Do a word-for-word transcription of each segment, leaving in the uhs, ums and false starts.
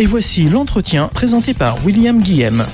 Et voici l'entretien présenté par William Guillem.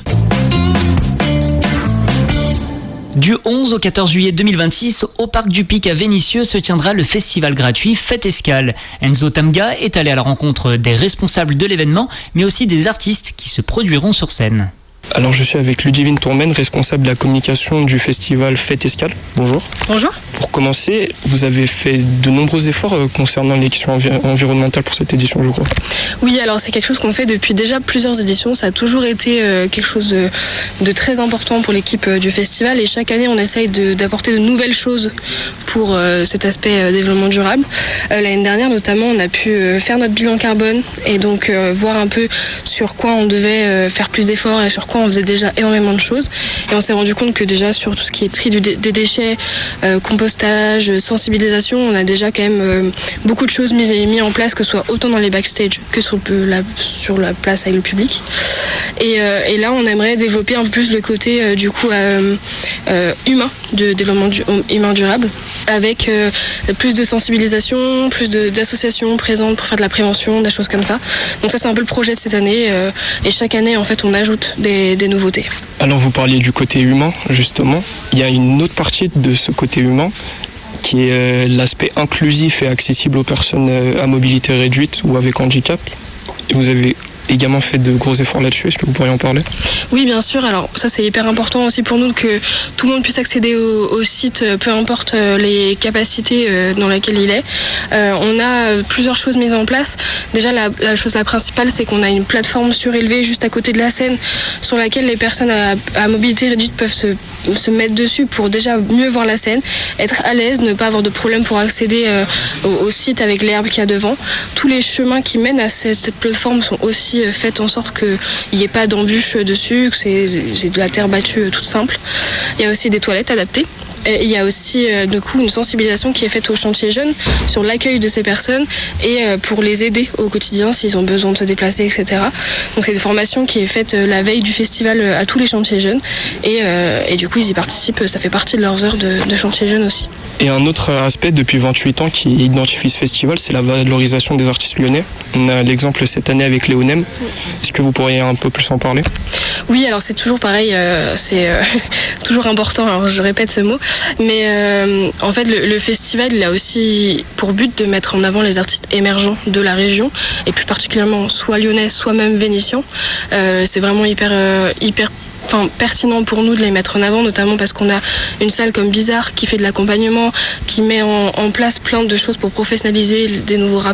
Du onze au quatorze juillet deux mille vingt-six, au Parc du Pic à Vénissieux se tiendra le festival gratuit Fête Escale. Enzo Tamga est allé à la rencontre des responsables de l'événement, mais aussi des artistes qui se produiront sur scène. Alors je suis avec Ludivine Tourmen, responsable de la communication du festival Fête Escale. Bonjour. Bonjour. Pour commencer, vous avez fait de nombreux efforts concernant les questions envi- environnementales pour cette édition, je crois. Oui, alors c'est quelque chose qu'on fait depuis déjà plusieurs éditions. Ça a toujours été euh, quelque chose de, de très important pour l'équipe euh, du festival. Et chaque année, on essaye de, d'apporter de nouvelles choses pour euh, cet aspect euh, développement durable. Euh, l'année dernière, notamment, on a pu euh, faire notre bilan carbone et donc euh, voir un peu sur quoi on devait euh, faire plus d'efforts et sur quoi on faisait déjà énormément de choses. Et on s'est rendu compte que déjà sur tout ce qui est tri du dé- des déchets, euh, compostage, sensibilisation, on a déjà quand même euh, beaucoup de choses mises et mis en place, que ce soit autant dans les backstage que sur, le, la, sur la place avec le public. Et, euh, et là, on aimerait développer un peu plus le côté euh, du coup euh, euh, humain, de développement du, humain durable, avec euh, plus de sensibilisation, plus de, d'associations présentes pour faire de la prévention, des choses comme ça. Donc ça, c'est un peu le projet de cette année. Euh, et chaque année, en fait, on ajoute des, des nouveautés. Alors vous parliez du côté humain, justement. Il y a une autre partie de ce côté humain qui est euh, l'aspect inclusif et accessible aux personnes euh, à mobilité réduite ou avec handicap. Et vous avez également fait de gros efforts là-dessus, est-ce que vous pourriez en parler ? Oui, bien sûr. Alors ça, c'est hyper important aussi pour nous que tout le monde puisse accéder au, au site, peu importe les capacités dans lesquelles il est. Euh, on a plusieurs choses mises en place. Déjà, la, la chose la principale, c'est qu'on a une plateforme surélevée juste à côté de la scène sur laquelle les personnes à, à mobilité réduite peuvent se, se mettre dessus pour déjà mieux voir la scène, être à l'aise, ne pas avoir de problème pour accéder euh, au, au site avec l'herbe qu'il y a devant. Tous les chemins qui mènent à cette, cette plateforme sont aussi faites en sorte qu'il n'y ait pas d'embûches dessus, que c'est, c'est de la terre battue toute simple. Il y a aussi des toilettes adaptées. Et il y a aussi euh, du coup une sensibilisation qui est faite aux chantiers jeunes sur l'accueil de ces personnes et euh, pour les aider au quotidien s'ils ont besoin de se déplacer, et cetera. Donc c'est des formations qui est faite euh, la veille du festival euh, à tous les chantiers jeunes et, euh, et du coup ils y participent, ça fait partie de leurs heures de, de chantiers jeunes aussi. Et un autre aspect depuis vingt-huit ans qui identifie ce festival, c'est la valorisation des artistes lyonnais. On a l'exemple cette année avec Léo Nem. Est-ce que vous pourriez un peu plus en parler ? Oui, alors c'est toujours pareil, euh, c'est euh, toujours important, alors je répète ce mot, mais euh, en fait le, le festival il a aussi pour but de mettre en avant les artistes émergents de la région, et plus particulièrement soit lyonnais, soit même vénitiens. Euh, c'est vraiment hyper, euh, hyper Enfin, pertinent pour nous de les mettre en avant, notamment parce qu'on a une salle comme Bizarre qui fait de l'accompagnement, qui met en, en place plein de choses pour professionnaliser des nouveaux rappeurs.